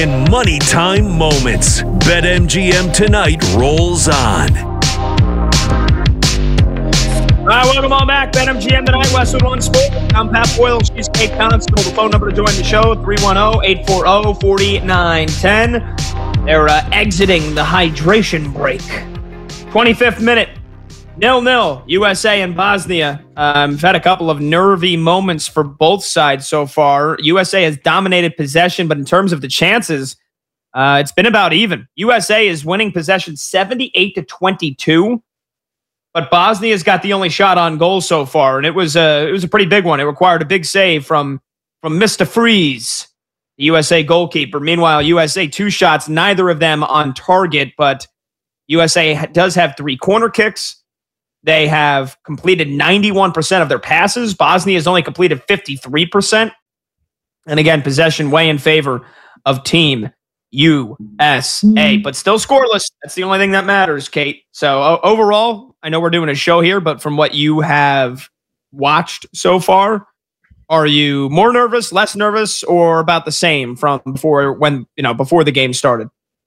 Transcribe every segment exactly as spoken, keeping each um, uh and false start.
and money time moments. BetMGM Tonight rolls on. All right, welcome on back. BetMGM Tonight, Westwood One Sports. I'm Pat Boyle. She's Kate Constable. The phone number to join the show, three one zero, eight four zero, four nine one zero. They're uh, exiting the hydration break. twenty-fifth minute. nil-nil. U S A and Bosnia. Um, we've had a couple of nervy moments for both sides so far. U S A has dominated possession, but in terms of the chances, uh, it's been about even. U S A is winning possession seventy-eight to twenty-two, but Bosnia's got the only shot on goal so far, and it was a, it was a pretty big one. It required a big save from, from Mister Freeze, the U S A goalkeeper. Meanwhile, U S A two shots, neither of them on target, but U S A does have three corner kicks. They have completed ninety-one percent of their passes. Bosnia has only completed fifty-three percent. And again, possession way in favor of Team U S A, but still scoreless. That's the only thing that matters, Kate. So uh, overall, I know we're doing a show here, but from what you have watched so far, are you more nervous, less nervous, or about the same from before when, you know, before the game started?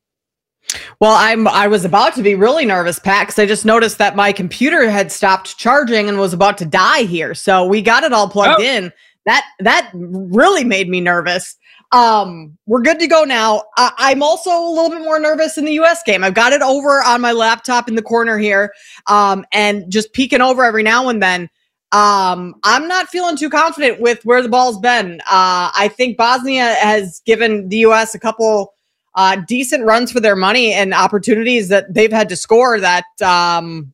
Well, I'm I was about to be really nervous, Pat, because I just noticed that my computer had stopped charging and was about to die here. So we got it all plugged oh. in. That that really made me nervous. Um, we're good to go now. I, I'm also a little bit more nervous in the U S game. I've got it over on my laptop in the corner here, um, and just peeking over every now and then. Um, I'm not feeling too confident with where the ball's been. Uh, I think Bosnia has given the U S a couple uh, decent runs for their money and opportunities that they've had to score that um,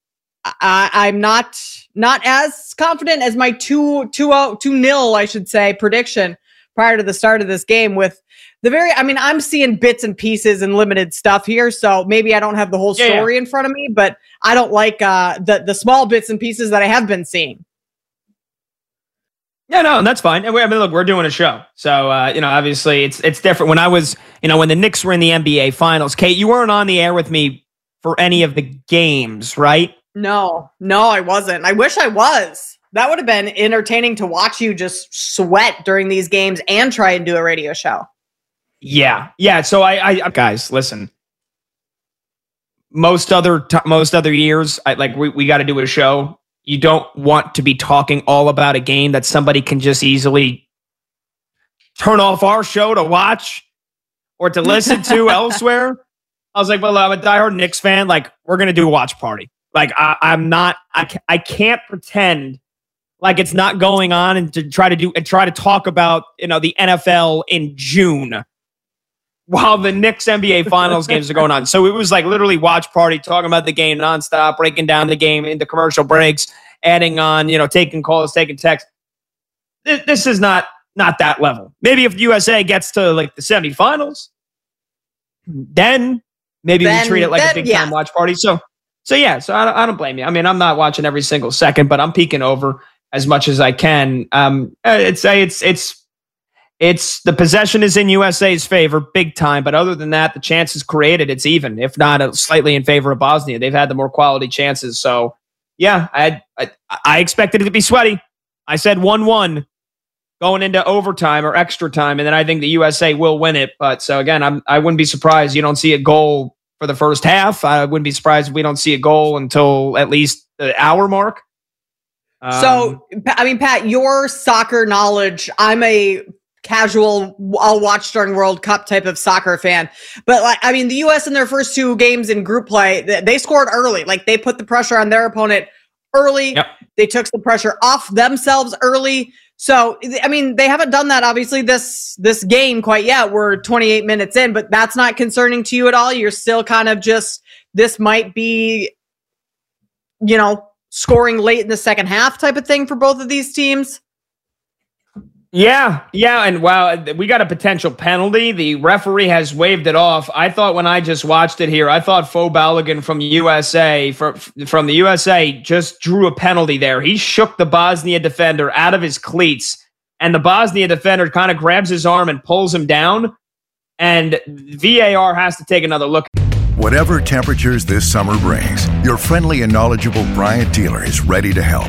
I, I'm not not as confident as my two nil, I should say, prediction prior to the start of this game with the very, I mean, I'm seeing bits and pieces and limited stuff here, so maybe I don't have the whole story yeah, yeah. in front of me, but I don't like uh, the, the small bits and pieces that I have been seeing. Yeah, no, and that's fine. And we, I mean, look, we're doing a show. So, uh, you know, obviously it's it's different. When I was, you know, when the Knicks were in the N B A Finals, Kate, you weren't on the air with me for any of the games, right? No, no, I wasn't. I wish I was. That would have been entertaining to watch you just sweat during these games and try and do a radio show. Yeah. Yeah. So I, I guys, listen, most other, t- most other years, I like, we, we got to do a show. You don't want to be talking all about a game that somebody can just easily turn off our show to watch or to listen to elsewhere. I was like, well, I'm a diehard Knicks fan. Like, we're going to do a watch party. Like, I, I'm not, I, I can't pretend like it's not going on and to try to do and try to talk about, you know, the N F L in June while the Knicks N B A Finals games are going on. So it was like literally watch party, talking about the game nonstop, breaking down the game into commercial breaks, adding on, you know, taking calls, taking texts. This, this is not not that level. Maybe if U S A gets to like the semifinals, then maybe then, we treat it like then, a big time yeah. watch party. So, so yeah. So I don't, I don't blame you. I mean, I'm not watching every single second, but I'm peeking over as much as I can. Um, it's it's it's it's the possession is in U S A's favor, big time. But other than that, the chances created, it's even, if not slightly in favor of Bosnia. They've had the more quality chances. So yeah, I I, I expected it to be sweaty. I said one one going into overtime or extra time, and then I think the U S A will win it. But so again, I'm I wouldn't be surprised you don't see a goal for the first half. I wouldn't be surprised if we don't see a goal until at least the hour mark. So, I mean, Pat, your soccer knowledge, I'm a casual, I'll watch during World Cup type of soccer fan. But, like, I mean, the U S in their first two games in group play, they scored early. Like, they put the pressure on their opponent early. Yep. They took the pressure off themselves early. So, I mean, they haven't done that, obviously, this this game quite yet. We're twenty-eight minutes in, but that's not concerning to you at all? You're still kind of just, this might be, you know, scoring late in the second half type of thing for both of these teams? Yeah, yeah, and wow, we got a potential penalty. The referee has waved it off. I thought when I just watched it here, I thought Fo Balogun from U S A, from, from the U S A, just drew a penalty there. He shook the Bosnia defender out of his cleats, and the Bosnia defender kind of grabs his arm and pulls him down, and V A R has to take another look. Whatever temperatures this summer brings, your friendly and knowledgeable Bryant dealer is ready to help.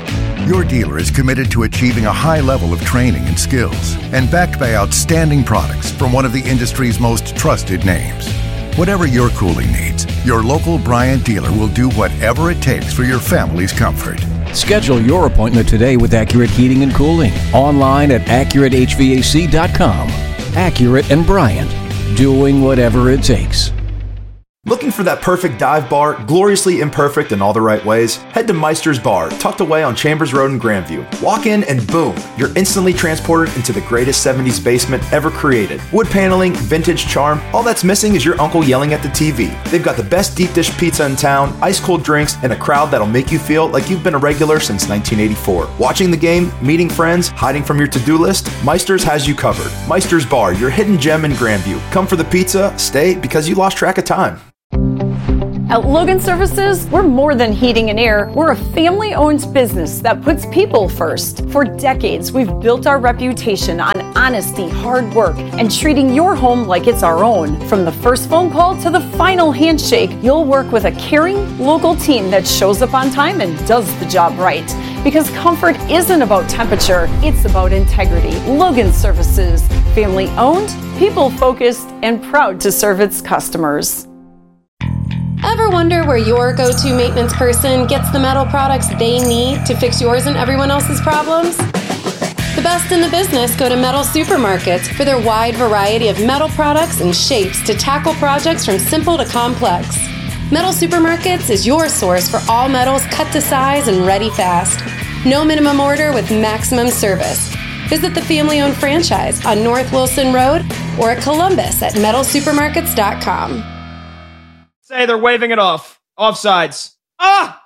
Your dealer is committed to achieving a high level of training and skills and backed by outstanding products from one of the industry's most trusted names. Whatever your cooling needs, your local Bryant dealer will do whatever it takes for your family's comfort. Schedule your appointment today with Accurate Heating and Cooling online at accurate h v a c dot com. Accurate and Bryant, doing whatever it takes. Looking for that perfect dive bar, gloriously imperfect in all the right ways? Head to Meister's Bar, tucked away on Chambers Road in Grandview. Walk in and boom, you're instantly transported into the greatest seventies basement ever created. Wood paneling, vintage charm, all that's missing is your uncle yelling at the T V. They've got the best deep dish pizza in town, ice cold drinks, and a crowd that'll make you feel like you've been a regular since nineteen eighty-four. Watching the game, meeting friends, hiding from your to-do list, Meister's has you covered. Meister's Bar, your hidden gem in Grandview. Come for the pizza, stay because you lost track of time. At Logan Services, we're more than heating and air. We're a family-owned business that puts people first. For decades, we've built our reputation on honesty, hard work, and treating your home like it's our own. From the first phone call to the final handshake, you'll work with a caring, local team that shows up on time and does the job right. Because comfort isn't about temperature, it's about integrity. Logan Services, family-owned, people-focused, and proud to serve its customers. Ever wonder where your go-to maintenance person gets the metal products they need to fix yours and everyone else's problems? The best in the business go to Metal Supermarkets for their wide variety of metal products and shapes to tackle projects from simple to complex. Metal Supermarkets is your source for all metals cut to size and ready fast. No minimum order with maximum service. Visit the family-owned franchise on North Wilson Road or at Columbus at metal supermarkets dot com. Say they're waving it off. Offsides. Ah!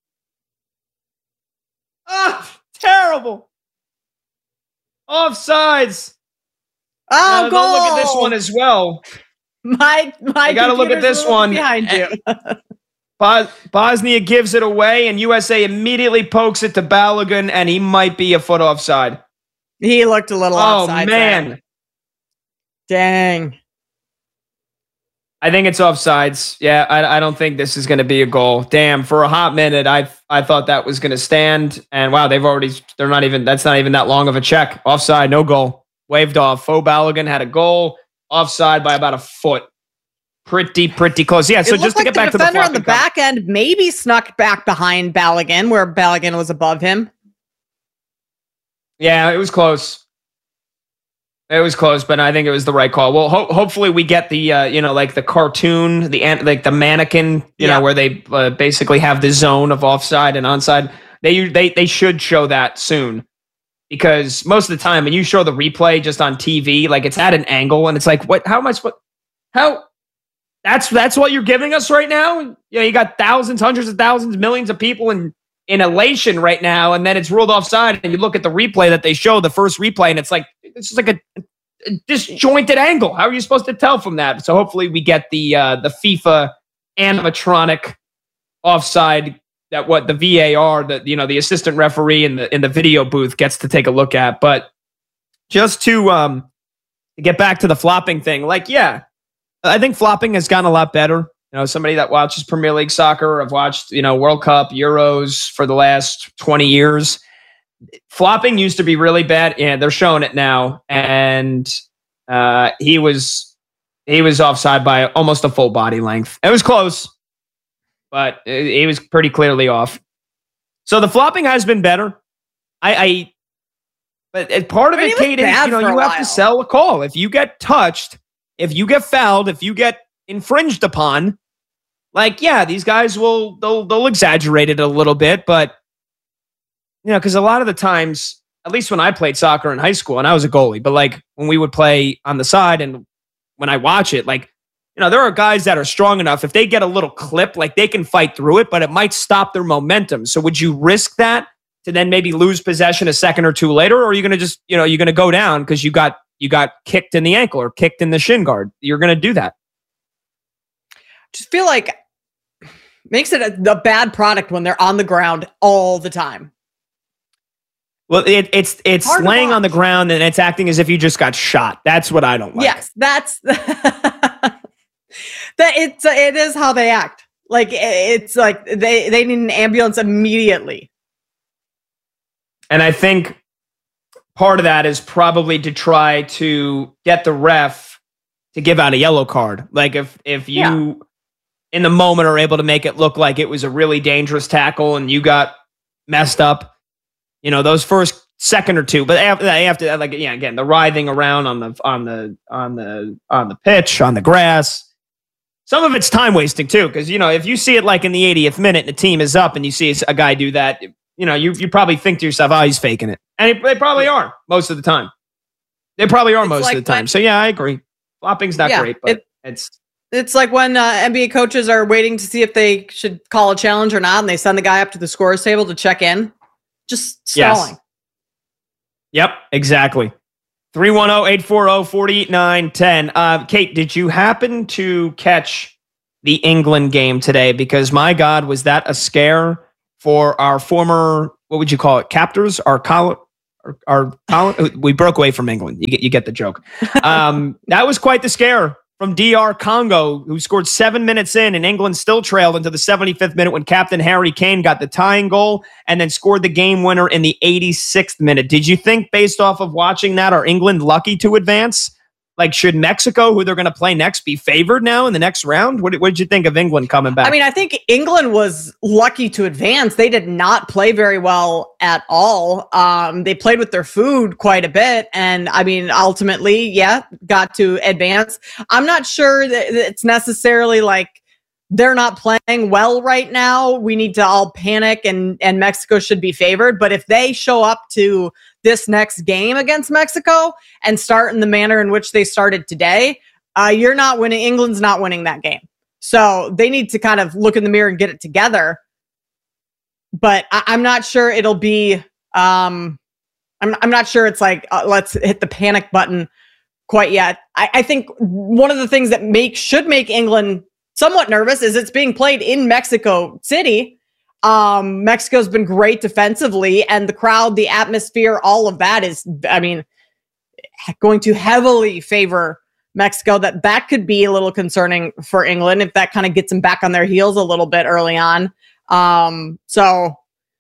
Ah! Terrible. Offsides. Oh, uh, goal. Look at this one as well. My my. I got to look at this one behind you. Bos- Bosnia gives it away, and U S A immediately pokes it to Balogun, and he might be a foot offside. He looked a little oh, offside. Oh man! There. Dang. I think it's offsides. Yeah, I, I don't think this is going to be a goal. Damn, for a hot minute, I I thought that was going to stand. And wow, they've already, they're not even, that's not even that long of a check. Offside, no goal. Waved off. Faux Balogun had a goal. Offside by about a foot. Pretty, pretty close. Yeah, so it just to like get back to the defender on the back end maybe snuck back behind Balogun where Balogun was above him. Yeah, it was close. It was close, but I think it was the right call. Well, ho- hopefully we get the, uh, you know, like the cartoon, the an- like the mannequin, you yeah. know, where they uh, basically have the zone of offside and onside. They they they should show that soon, because most of the time when you show the replay just on T V, like it's at an angle and it's like, what? How much? What? How? That's that's what you're giving us right now. You know, you got thousands, hundreds of thousands, millions of people in in elation right now, and then it's ruled offside, and you look at the replay that they show, the first replay, and it's like it's just like a, a disjointed angle. How are you supposed to tell from that? So hopefully we get the uh, the FIFA animatronic offside that what the V A R, the you know the assistant referee in the in the video booth gets to take a look at. But just to um to get back to the flopping thing, like yeah, I think flopping has gotten a lot better. You know, somebody that watches Premier League soccer, I've watched, you know, World Cup, Euros for the last twenty years. Flopping used to be really bad. Yeah, they're showing it now. And uh, he was he was offside by almost a full body length. It was close, but he was pretty clearly off. So the flopping has been better. I, I but part of I mean, it, Kate, is, you know, you have while. to sell a call. If you get touched, if you get fouled, if you get infringed upon, like, yeah, these guys will, they'll, they'll exaggerate it a little bit, but, you know, because a lot of the times, at least when I played soccer in high school, and I was a goalie, but like when we would play on the side and when I watch it, like, you know, there are guys that are strong enough, if they get a little clip, like they can fight through it, but it might stop their momentum. So would you risk that to then maybe lose possession a second or two later? Or are you going to just, you know, you're going to go down because you got, you got kicked in the ankle or kicked in the shin guard? You're going to do that. Just feel like makes it a, a bad product when they're on the ground all the time. Well, it, it's it's Hard laying on the ground and it's acting as if you just got shot. That's what I don't like. Yes, that's that. It's it is how they act. Like it's like they they need an ambulance immediately. And I think part of that is probably to try to get the ref to give out a yellow card. Like if if you yeah. in the moment are able to make it look like it was a really dangerous tackle and you got messed up, you know, those first second or two, but after that, after like yeah, again, the writhing around on the on the on the on the pitch, on the grass. Some of it's time wasting too, because you know if you see it like in the eightieth minute and the team is up and you see a guy do that, you know you you probably think to yourself, oh, he's faking it, and it, they probably are most of the time. They probably are it's most like of the time. When, so yeah, I agree. Flopping's not yeah, great, but it, it's it's like when uh, N B A coaches are waiting to see if they should call a challenge or not, and they send the guy up to the scorer's table to check in, just stalling. Yes. Yep, exactly. three one zero, eight four zero, four nine one zero. Uh, Kate, did you happen to catch the England game today? Because, my God, was that a scare for our former, what would you call it, captors? Our college, our, our college, we broke away from England. You get, you get the joke. Um, that was quite the scare from D R Congo, who scored seven minutes in, and England still trailed into the seventy-fifth minute when Captain Harry Kane got the tying goal and then scored the game winner in the eighty-sixth minute. Did you think, based off of watching that, are England lucky to advance? Like, should Mexico, who they're going to play next, be favored now in the next round? What, what did you think of England coming back? I mean, I think England was lucky to advance. They did not play very well at all. Um, they played with their food quite a bit. And I mean, ultimately, yeah, got to advance. I'm not sure that it's necessarily like they're not playing well right now. We need to all panic and, and Mexico should be favored. But if they show up to this next game against Mexico and start in the manner in which they started today, uh, you're not winning. England's not winning that game. So they need to kind of look in the mirror and get it together. But I- I'm not sure it'll be, um, I'm, I'm not sure it's like, uh, let's hit the panic button quite yet. I, I think one of the things that make should make England somewhat nervous is it's being played in Mexico City. Um, Mexico's been great defensively, and the crowd, the atmosphere, all of that is, I mean, going to heavily favor Mexico. That that could be a little concerning for England if that kind of gets them back on their heels a little bit early on. Um, so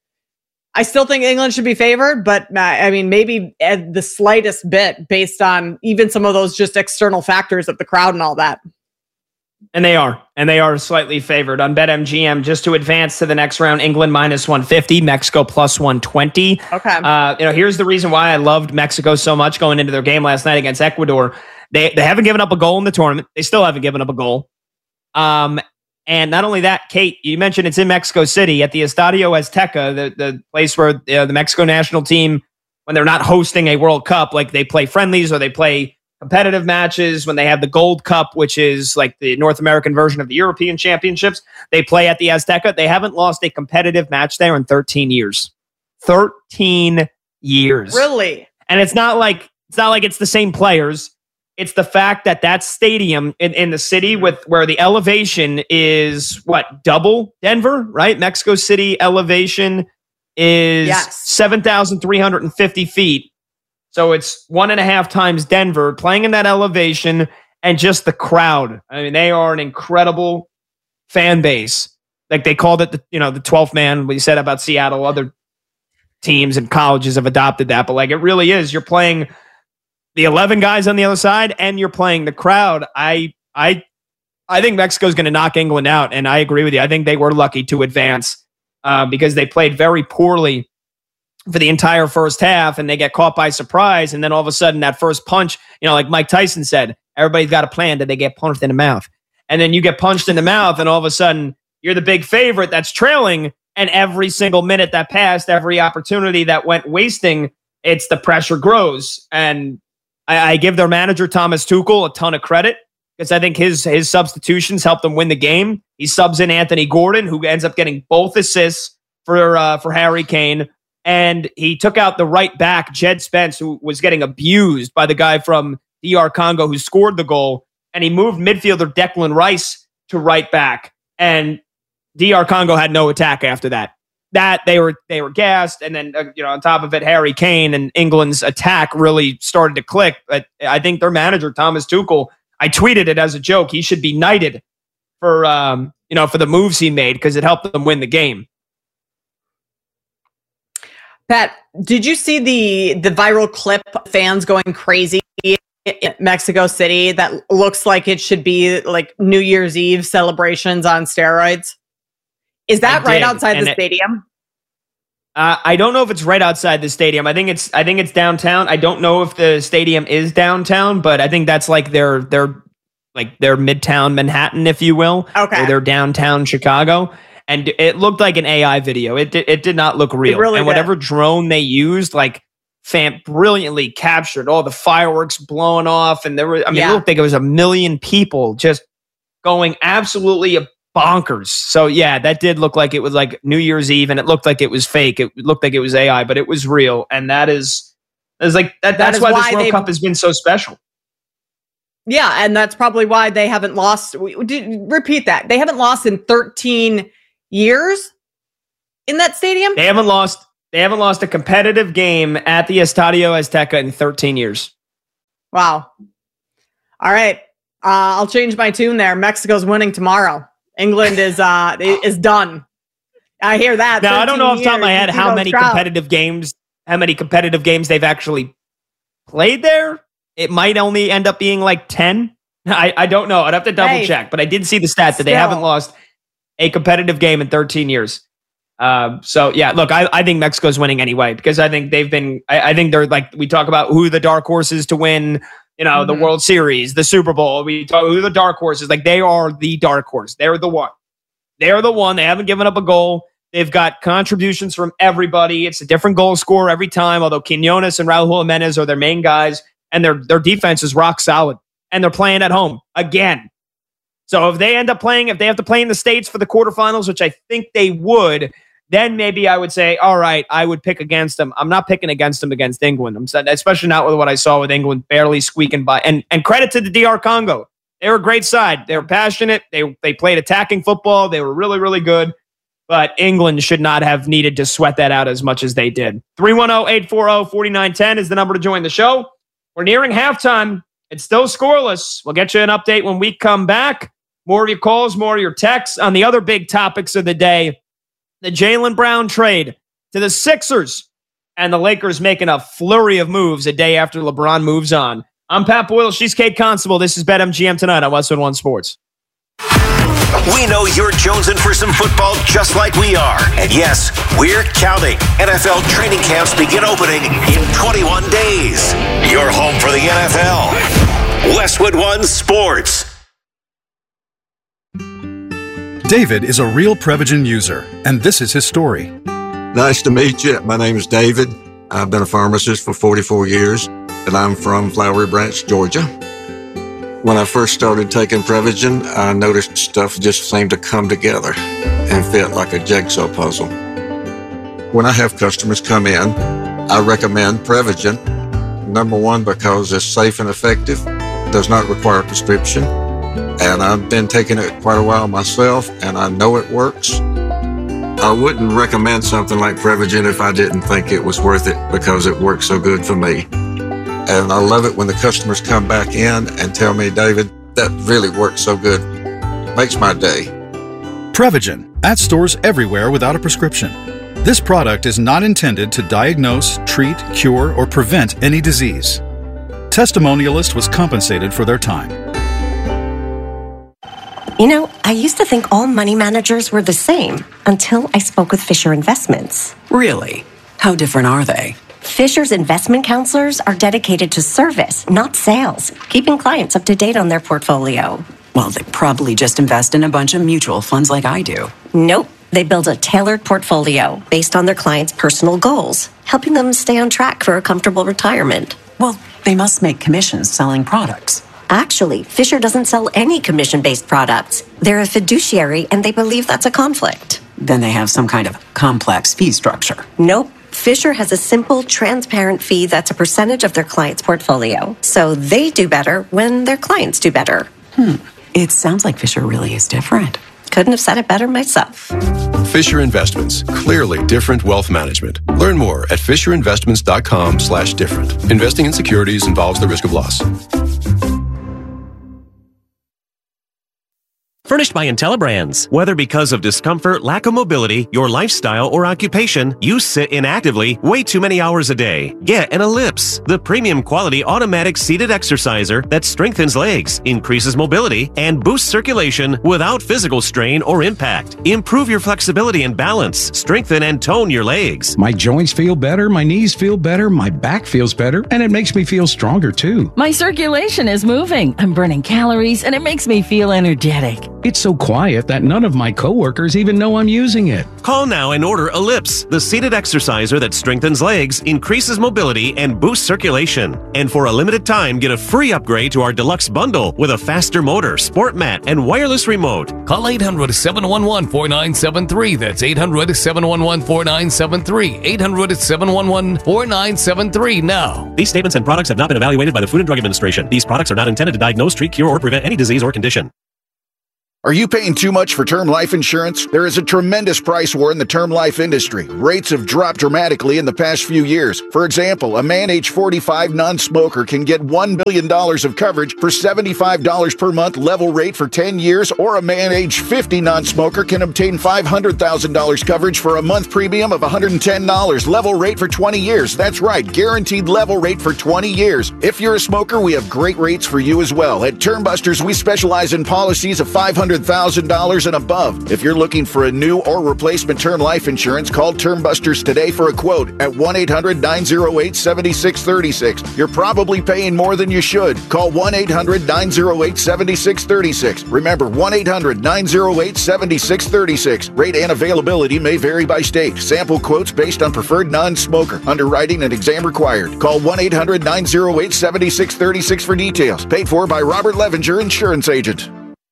I still think England should be favored, but uh, I mean, maybe at the slightest bit based on even some of those just external factors of the crowd and all that. And they are. And they are slightly favored on BetMGM just to advance to the next round. England minus one fifty, Mexico plus one twenty. Okay. Uh, you know, here's the reason why I loved Mexico so much going into their game last night against Ecuador. They they haven't given up a goal in the tournament. They still haven't given up a goal. Um, and not only that, Kate, you mentioned it's in Mexico City at the Estadio Azteca, the, the place where uh, the Mexico national team, when they're not hosting a World Cup, like they play friendlies or they play competitive matches, when they have the Gold Cup, which is like the North American version of the European Championships, they play at the Azteca. They haven't lost a competitive match there in thirteen years. thirteen years. Really? And it's not like it's not like it's the same players. It's the fact that that stadium in, in the city with where the elevation is what, double Denver, right? Mexico City elevation is yes. seven thousand three hundred fifty feet. So it's one and a half times Denver, playing in that elevation, and just the crowd. I mean, they are an incredible fan base. Like they called it the, you know, the twelfth man, what you said about Seattle. Other teams and colleges have adopted that, but like it really is. You're playing the eleven guys on the other side, and you're playing the crowd. I I I think Mexico's going to knock England out, and I agree with you. I think they were lucky to advance uh, because they played very poorly for the entire first half, and they get caught by surprise. And then all of a sudden that first punch, you know, like Mike Tyson said, everybody's got a plan. Did they get punched in the mouth? And then you get punched in the mouth, and all of a sudden you're the big favorite that's trailing. And every single minute that passed, every opportunity that went wasting, it's the pressure grows. And I, I give their manager, Thomas Tuchel, a ton of credit because I think his, his substitutions helped them win the game. He subs in Anthony Gordon, who ends up getting both assists for, uh, for Harry Kane. And he took out the right back, Jed Spence, who was getting abused by the guy from D R Congo who scored the goal. And he moved midfielder Declan Rice to right back. And D R Congo had no attack after that. That they were they were gassed. And then, uh, you know, on top of it, Harry Kane and England's attack really started to click. But I think their manager, Thomas Tuchel, I tweeted it as a joke. He should be knighted for, um, you know, for the moves he made because it helped them win the game. Pat, did you see the the viral clip of fans going crazy in Mexico City that looks like it should be like New Year's Eve celebrations on steroids? Is that I right did, outside the it, stadium? Uh, I don't know if it's right outside the stadium. I think it's I think it's downtown. I don't know if the stadium is downtown, but I think that's like their their like their midtown Manhattan, if you will. Okay. Or their downtown Chicago. And it looked like an A I video. It did, it did not look real. It really and whatever drone they used, like, fam brilliantly captured all the fireworks blowing off. And there were, I mean, Yeah. it looked like it was a million people just going absolutely bonkers. So yeah, that did look like it was like New Year's Eve, and it looked like it was fake. It looked like it was A I, but it was real. And that is, is like that, That that's is why, why this World they've- Cup has been so special. Yeah, and that's probably why they haven't lost. we- d- Repeat that. They haven't lost in thirteen years in that stadium? They haven't lost. They haven't lost a competitive game at the Estadio Azteca in thirteen years. Wow. All right. Uh, I'll change my tune there. Mexico's winning tomorrow. England is uh is done. I hear that. Now I don't know off the top of my years, head you see how those many crowds. competitive games, how many competitive games they've actually played there. It might only end up being like ten. I, I don't know. I'd have to double Hey, check, but I did see the stat that they still. haven't lost a competitive game in thirteen years. Um, so yeah, look, I, I think Mexico's winning anyway, because I think they've been, I, I think they're like, we talk about who the dark horses to win, you know, Mm-hmm. the World Series, the Super Bowl. We talk who the dark horses, like they are the dark horse. They're the one. They're the one. They haven't given up a goal. They've got contributions from everybody. It's a different goal scorer every time, although Quinones and Raul Jimenez are their main guys, and their, their defense is rock solid, and they're playing at home again. So if they end up playing, if they have to play in the States for the quarterfinals, which I think they would, then maybe I would say, all right, I would pick against them. I'm not picking against them against England. I'm saying, especially not with what I saw with England barely squeaking by. And and credit to the D R Congo. They were a great side. They were passionate. They they played attacking football. They were really, really good. But England should not have needed to sweat that out as much as they did. three one zero, eight four zero, four nine one zero is the number to join the show. We're nearing halftime. It's still scoreless. We'll get you an update when we come back. More of your calls, more of your texts on the other big topics of the day. The Jaylen Brown trade to the Sixers and the Lakers making a flurry of moves a day after LeBron moves on. I'm Pat Boyle. She's Kate Constable. This is BetMGM Tonight on Westwood One Sports. We know you're jonesing for some football just like we are. And yes, we're counting. N F L training camps begin opening in twenty-one days. You're home for the N F L. Westwood One Sports. David is a real Prevagen user, and this is his story. Nice to meet you. My name is David. I've been a pharmacist for forty-four years, and I'm from Flowery Branch, Georgia. When I first started taking Prevagen, I noticed stuff just seemed to come together and fit like a jigsaw puzzle. When I have customers come in, I recommend Prevagen. Number one, because it's safe and effective, does not require a prescription, and I've been taking it quite a while myself, and I know it works. I wouldn't recommend something like Prevagen if I didn't think it was worth it, because it works so good for me. And I love it when the customers come back in and tell me, David, that really works so good. Makes my day. Prevagen, at stores everywhere without a prescription. This product is not intended to diagnose, treat, cure, or prevent any disease. Testimonialist was compensated for their time. You know, I used to think all money managers were the same until I spoke with Fisher Investments. Really? How different are they? Fisher's investment counselors are dedicated to service, not sales, keeping clients up to date on their portfolio. Well, they probably just invest in a bunch of mutual funds like I do. Nope. They build a tailored portfolio based on their clients' personal goals, helping them stay on track for a comfortable retirement. Well, they must make commissions selling products. Actually, Fisher doesn't sell any commission-based products. They're a fiduciary, and they believe that's a conflict. Then they have some kind of complex fee structure. Nope. Fisher has a simple, transparent fee that's a percentage of their client's portfolio. So they do better when their clients do better. Hmm. It sounds like Fisher really is different. Couldn't have said it better myself. Fisher Investments. Clearly different wealth management. Learn more at fisher investments dot com slash different. Investing in securities involves the risk of loss. Furnished by IntelliBrands. Whether because of discomfort, lack of mobility, your lifestyle, or occupation, you sit inactively way too many hours a day. Get an Ellipse, the premium quality automatic seated exerciser that strengthens legs, increases mobility, and boosts circulation without physical strain or impact. Improve your flexibility and balance. Strengthen and tone your legs. My joints feel better, my knees feel better, my back feels better, and it makes me feel stronger too. My circulation is moving. I'm burning calories, and it makes me feel energetic. It's so quiet that none of my coworkers even know I'm using it. Call now and order Ellipse, the seated exerciser that strengthens legs, increases mobility, and boosts circulation. And for a limited time, get a free upgrade to our deluxe bundle with a faster motor, sport mat, and wireless remote. Call eight hundred, seven one one, four nine seven three. That's eight hundred, seven one one, four nine seven three. eight hundred, seven one one, four nine seven three now. These statements and products have not been evaluated by the Food and Drug Administration. These products are not intended to diagnose, treat, cure, or prevent any disease or condition. Are you paying too much for term life insurance? There is a tremendous price war in the term life industry. Rates have dropped dramatically in the past few years. For example, a man age forty-five non-smoker can get one billion dollars of coverage for seventy-five dollars per month level rate for ten years, or a man age fifty non-smoker can obtain five hundred thousand dollars coverage for a month premium of one hundred ten dollars level rate for twenty years. That's right, guaranteed level rate for twenty years. If you're a smoker, we have great rates for you as well. At Termbusters, we specialize in policies of five hundred thousand dollars and above. If you're looking for a new or replacement term life insurance, call Termbusters today for a quote at one eight hundred, nine oh eight, seven six three six. You're probably paying more than you should. Call one eight hundred, nine oh eight, seven six three six. Remember, one eight hundred, nine oh eight, seven six three six. Rate and availability may vary by state. Sample quotes based on preferred non-smoker. Underwriting and exam required. Call one eight hundred, nine oh eight, seven six three six for details. Paid for by Robert Levenger, insurance agent.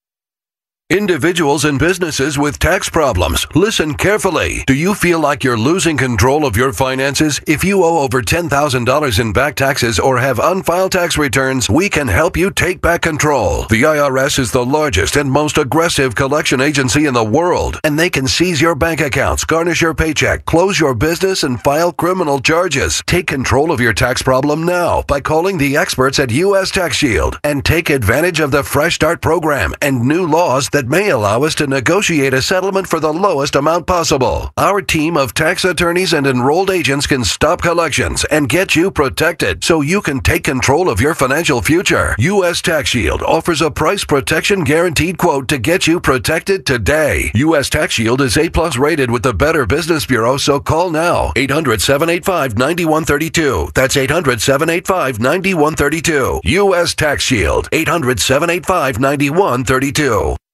Individuals and businesses with tax problems, listen carefully. Do you feel like you're losing control of your finances? If you owe over ten thousand dollars in back taxes or have unfiled tax returns, we can help you take back control. The I R S is the largest and most aggressive collection agency in the world, and they can seize your bank accounts, garnish your paycheck, close your business, and file criminal charges. Take control of your tax problem now by calling the experts at U S Tax Shield and take advantage of the Fresh Start program and new laws that may allow us to negotiate a settlement for the lowest amount possible. Our team of tax attorneys and enrolled agents can stop collections and get you protected so you can take control of your financial future. U S Tax Shield offers a price protection guaranteed quote to get you protected today. U S Tax Shield is A plus rated with the Better Business Bureau, so call now. eight hundred, seven eight five, nine one three two. That's eight hundred, seven eight five, nine one three two. U S Tax Shield. eight hundred, seven eight five, nine one three two.